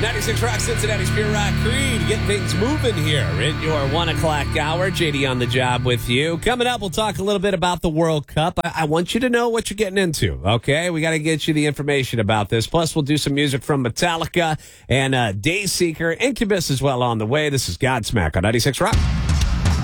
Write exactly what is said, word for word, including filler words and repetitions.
ninety-six Rock, Cincinnati's Pure Rock Creed. Get things moving here in your one o'clock hour. J D on the job with you. Coming up, we'll talk a little bit about the World Cup. I, I want you to know what you're getting into, okay? We got to get you the information about this. Plus, we'll do some music from Metallica and uh, Dayseeker. Incubus as well on the way. This is Godsmack on ninety-six Rock.